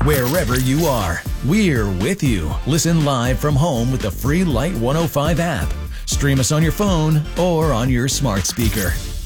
wherever you are. We're with you. Listen live from home with the free Light 105 app. Stream us on your phone or on your smart speaker.